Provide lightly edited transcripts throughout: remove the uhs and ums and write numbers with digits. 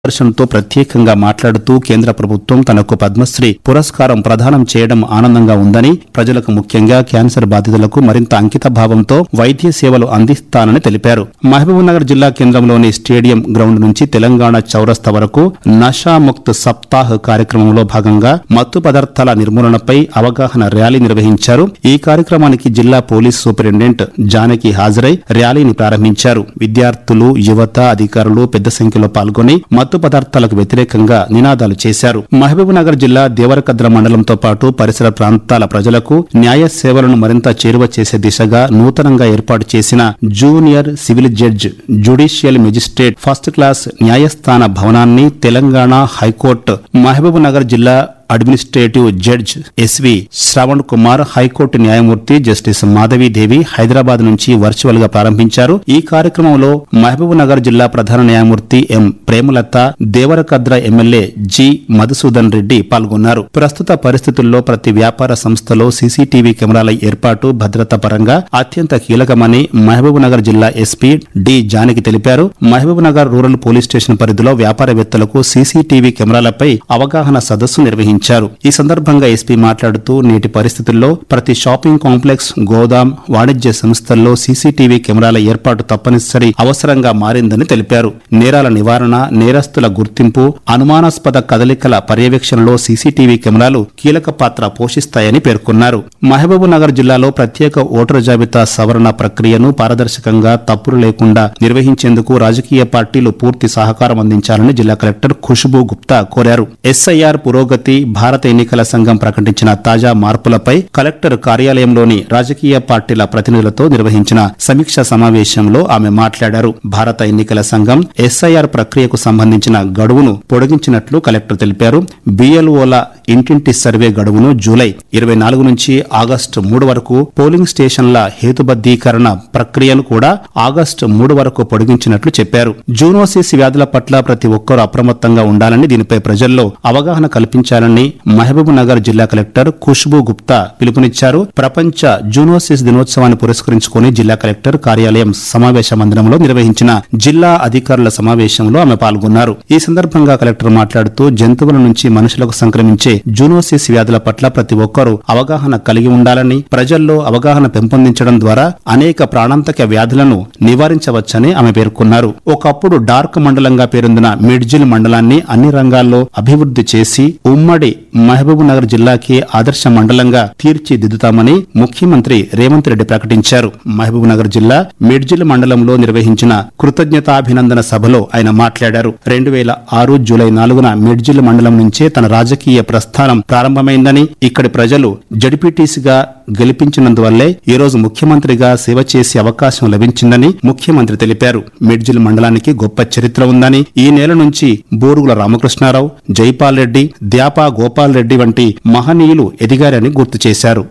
దర్శన్తో ప్రత్యేకంగా మాట్లాడుతూ కేంద్ర ప్రభుత్వం తనకు పద్మశ్రీ పురస్కారం ప్రదానం చేయడం ఆనందంగా ఉందని, ప్రజలకు ముఖ్యంగా క్యాన్సర్ బాధితులకు మరింత అంకిత భావంతో వైద్య సేవలు అందిస్తానని తెలిపారు. మహబూబ్నగర్ జిల్లా కేంద్రంలోని స్టేడియం గ్రౌండ్ నుంచి తెలంగాణ చౌరస్తా వరకు నషాముక్త్ సప్తాహ్ కార్యక్రమంలో భాగంగా మత్తు పదార్థాల నిర్మూలనపై అవగాహన ర్యాలీ నిర్వహించారు. ఈ కార్యక్రమానికి జిల్లా పోలీస్ సూపరింటెండెంట్ జానకి హాజరై ర్యాలీని ప్రారంభించారు. విద్యార్థులు, యువత, అధికారులు పెద్ద సంఖ్యలో పాల్గొని మత్తు పదార్థాలకు వ్యతిరేకంగా నినాదాలు చేశారు. మహబూబ్నగర్ జిల్లా దేవరకద్ర మండలంతో పాటు పరిసర ప్రాంతాల ప్రజలకు న్యాయ సేవలను మరింత చేరువ చేసే దిశగా నూతనంగా ఏర్పాటు చేసిన junior civil judge judicial magistrate first class న్యాయస్థాన భవనాన్ని తెలంగాణ హైకోర్టు మహబూబ్నగర్ జిల్లా administrative judge SV Shravan Kumar, high court న్యాయమూర్తి జస్టిస్ మాధవీదేవి హైదరాబాద్ నుంచి వర్చువల్ గా ప్రారంభించారు. ఈ కార్యక్రమంలో మహబూబ్నగర్ జిల్లా ప్రధాన న్యాయమూర్తి ఎం ప్రేమలత, దేవరకద్ర ఎమ్మెల్యే జి మధుసూదన్ రెడ్డి పాల్గొన్నారు. ప్రస్తుత పరిస్థితుల్లో ప్రతి వ్యాపార సంస్థలో సీసీటీవీ కెమెరాల ఏర్పాటు భద్రత పరంగా అత్యంత కీలకమని మహబూబ్నగర్ జిల్లా ఎస్పీ డి జానకి తెలిపారు. మహబూబ్నగర్ రూరల్ పోలీస్ స్టేషన్ పరిధిలో వ్యాపారవేత్తలకు సీసీటీవీ కెమెరాలపై అవగాహన సదస్సు నిర్వహించారు. ఈ సందర్భంగా ఎస్పీ మాట్లాడుతూ నేటి పరిస్థితుల్లో ప్రతి షాపింగ్ కాంప్లెక్స్, గోదాం, వాణిజ్య సంస్థల్లో సీసీటీవీ కెమెరాల ఏర్పాటు తప్పనిసరి అవసరంగా మారిందని తెలిపారు. నేరాల నివారణ, నేరస్తుల గుర్తింపు, అనుమానాస్పద కదలికల పర్యవేక్షణలో సీసీటీవీ కెమెరాలు కీలక పాత్ర పోషిస్తాయని పేర్కొన్నారు. మహబూబ్నగర్ జిల్లాలో ప్రత్యేక ఓటరు జాబితా సవరణ ప్రక్రియను పారదర్శకంగా, తప్పులు లేకుండా నిర్వహించేందుకు రాజకీయ పార్టీలు పూర్తి సహకారం అందించాలని జిల్లా కలెక్టర్ ఖుష్బూ గుప్తా కోరారు. ఎస్ఐఆర్ పురోగతి, భారత ఎన్నికల సంఘం ప్రకటించిన తాజా మార్పులపై కలెక్టర్ కార్యాలయంలోని రాజకీయ పార్టీల ప్రతినిధులతో నిర్వహించిన సమీక్షా సమావేశంలో ఆమె మాట్లాడారు. భారత ఎన్నికల సంఘం ఎస్ఐఆర్ ప్రక్రియకు సంబంధించిన గడువును పొడిగించినట్లు కలెక్టర్ తెలిపారు. బిఎల్ఓల ఇంటింటి సర్వే గడువును జూలై 24 నుంచి ఆగస్టు 3 వరకు, పోలింగ్ స్టేషన్ల హేతుబద్దీకరణ ప్రక్రియను కూడా ఆగస్టు 3 వరకు పొడిగించినట్లు చెప్పారు. జూనోసిస్ వ్యాధుల పట్ల ప్రతి ఒక్కరూ అప్రమత్తంగా ఉండాలని, దీనిపై ప్రజల్లో అవగాహన కల్పించాలని మహబూబ్నగర్ జిల్లా కలెక్టర్ ఖుష్బూ గుప్తా పిలుపునిచ్చారు. ప్రపంచ జూనోసిస్ దినోత్సవాన్ని పురస్కరించుకుని జిల్లా కలెక్టర్ కార్యాలయం సమావేశ మందిరంలో నిర్వహించిన జిల్లా అధికారుల సమావేశంలో ఆమె పాల్గొన్నారు. ఈ సందర్భంగా కలెక్టర్ మాట్లాడుతూ జంతువుల నుంచి మనుషులకు సంక్రమించే జూనోసిస్ వ్యాధుల పట్ల ప్రతి ఒక్కరూ అవగాహన కలిగి ఉండాలని, ప్రజల్లో అవగాహన పెంపొందించడం ద్వారా అనేక ప్రాణాంతక వ్యాధులను నివారించవచ్చని ఆమె పేర్కొన్నారు. ఒకప్పుడు డార్క్ మండలంగా పేరొందిన మిడ్జిల్ మండలాన్ని అన్ని రంగాల్లో అభివృద్ధి చేసి ఉమ్మడి మహబూబ్నగర్ జిల్లాకి ఆదర్శ మండలంగా తీర్చిదిద్దుతామని ముఖ్యమంత్రి రేవంత్ రెడ్డి ప్రకటించారు. మహబూబ్నగర్ జిల్లా మిడ్జిల్ మండలంలో నిర్వహించిన కృతజ్ఞతాభినందన సభలో ఆయన మాట్లాడారు. 2006 జూలై 4న మిడ్జిల్ మండలం నుంచే తన రాజకీయ ప్రస్థానం ప్రారంభమైందని, ఇక్కడి ప్రజలు జడ్పీటీసీగా గెలిపించినందువల్లే ఈ రోజు ముఖ్యమంత్రిగా సేవ చేసే అవకాశం లభించిందని ముఖ్యమంత్రి తెలిపారు. మిడ్జిల్ మండలానికి గొప్ప చరిత్ర ఉందని, ఈ నెల నుంచి బూరుగుల రామకృష్ణారావు, జైపాల్ రెడ్డి, ద్యాపా గోపాల్ రెడ్డి వంటి మహనీయులు ఎదిగారని గుర్తు చేశారు.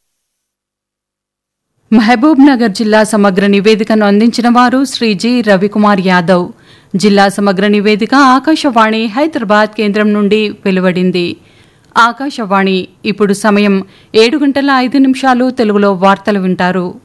మహబూబ్నగర్ జిల్లా సమగ్ర నివేదికను అందించిన వారు శ్రీ జి రవికుమార్ యాదవ్. జిల్లా సమగ్ర నివేదిక ఆకాశవాణి హైదరాబాద్ కేంద్రం నుండి వెలువడింది. ఆకాశవాణి ఇప్పుడు సమయం 7 గంటల 5 నిమిషాలు. తెలుగులో వార్తలు వింటారు.